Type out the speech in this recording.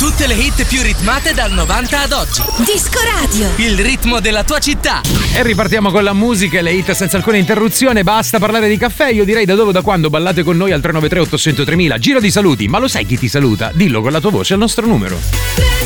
Tutte le hit più ritmate dal 90 ad oggi. Disco Radio. Il ritmo della tua città. E ripartiamo con la musica e le hit senza alcuna interruzione. Basta parlare di caffè. Io direi da dove, da quando ballate con noi al 393 800 3000. Giro di saluti. Ma lo sai chi ti saluta? Dillo con la tua voce al nostro numero.